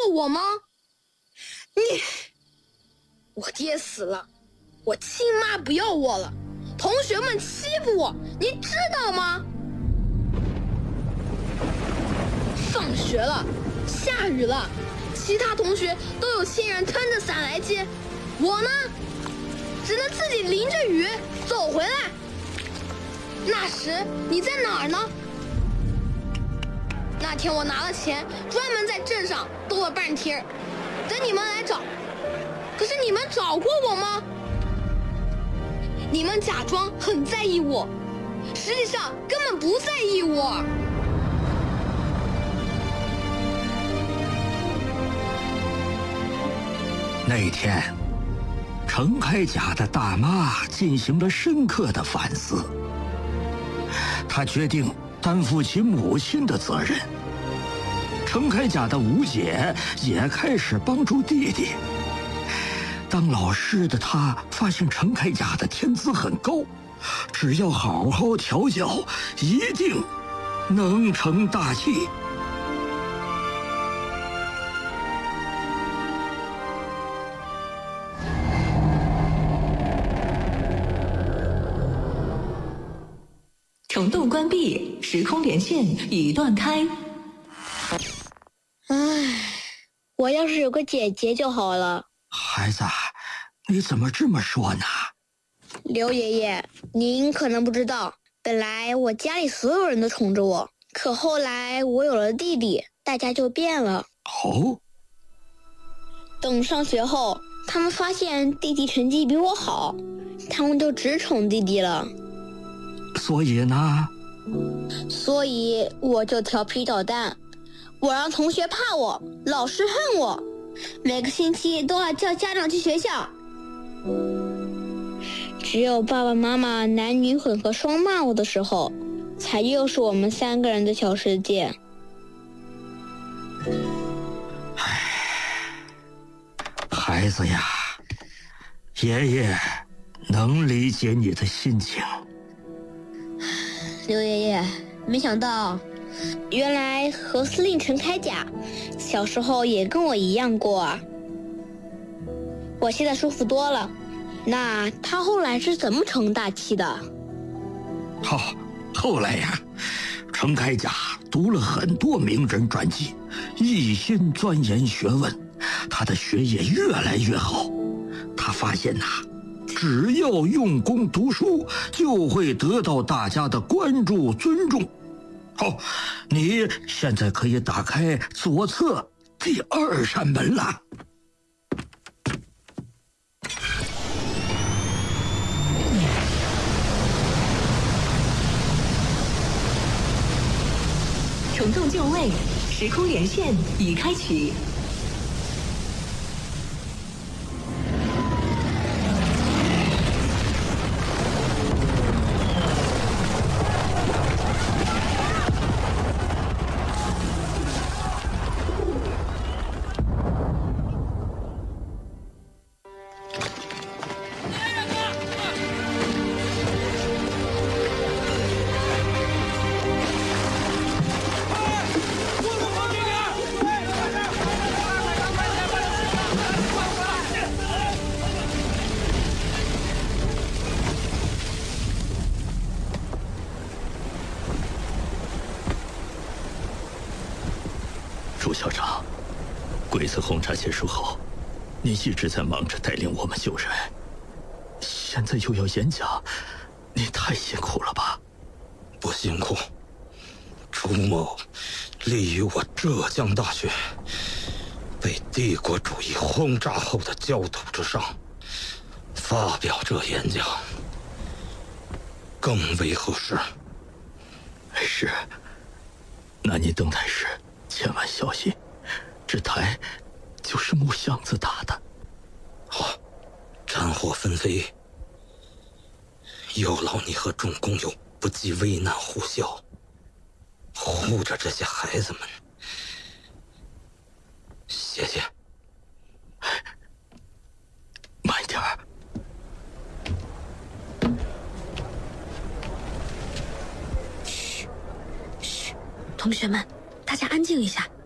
我吗？我爹死了，我亲妈不要我了，同学们欺负我，你知道吗？放学了，下雨了，其他同学都有亲人撑着伞来接，我呢，只能自己淋着雨走回来。那时你在哪儿呢？那天我拿了钱，专门在镇上兜了半天，等你们来找。可是你们找过我吗？你们假装很在意我，实际上根本不在意我。 那天，程开甲的大妈进行了深刻的反思，她决定担负起母亲的责任。程开甲的吴姐也开始帮助弟弟。当老师的他发现程开甲的天资很高，只要好好调教，一定能成大器。 虫洞关闭，时空连线已断开。 我要是有个姐姐就好了。 孩子，你怎么这么说呢？ 刘爷爷，您可能不知道，本来我家里所有人都宠着我，可后来我有了弟弟，大家就变了。 哦， 等上学后，他们发现弟弟成绩比我好，他们就只宠弟弟了。 所以呢？ 所以我就调皮捣蛋，我让同学怕我，老师恨我，每个星期都要叫家长去学校。只有爸爸妈妈男女混合双骂我的时候，才又是我们3个人的小世界。 孩子呀，爷爷能理解你的心情。 刘爷爷，没想到原来何司令程开甲小时候也跟我一样过啊。我现在舒服多了。那他后来是怎么成大器的？ 后来呀，程开甲读了很多名人传记，一心钻研学问，他的学业越来越好。他发现只要用功读书，就会得到大家的关注尊重。好，你现在可以打开左侧第2扇门了。 虫洞就位，时空连线已开启。 朱校长，鬼子轰炸结束后，你一直在忙着带领我们救人，现在又要演讲，你太辛苦了吧？ 不辛苦，朱某立于我浙江大学被帝国主义轰炸后的焦土之上，发表这演讲，更为合适。 是，那你登台时千万小心，这台就是木箱子打的。 好，战火纷飞，有劳你和众工友不计危难护校，护着这些孩子们。谢谢。 慢点儿。 同学们，大家安静一下。